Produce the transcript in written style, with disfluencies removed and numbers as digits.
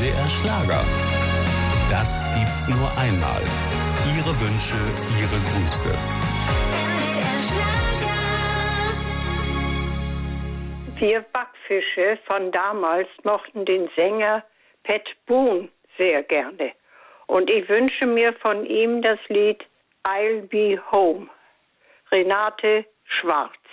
NDR Schlager. Das gibt's nur einmal. Ihre Wünsche, Ihre Grüße. NDR Schlager. Wir Backfische von damals mochten den Sänger Pat Boone sehr gerne. Und ich wünsche mir von ihm das Lied I'll Be Home. Renate Schwarz.